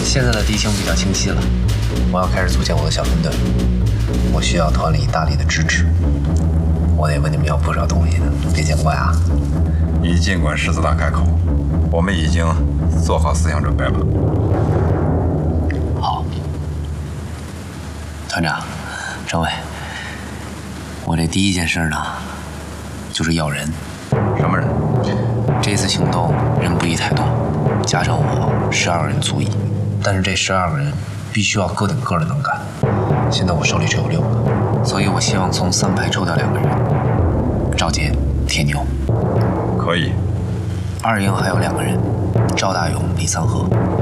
现在的敌情比较清晰了，我要开始组建我的小分队，我需要团里大力的支持。我得问你们要不少东西呢，别见怪啊。 你尽管狮子大开口，我们已经做好思想准备了。 好，团长，政委，我这第一件事呢，就是要人。 什么人？ 这次行动人不宜太多，加上我12个人足矣。但是这12个人必须要个顶个的能干。现在我手里只有6个，所以我希望从3排抽调2个人，赵杰、铁牛。 可以。 2营还有2个人，赵大勇、李三河。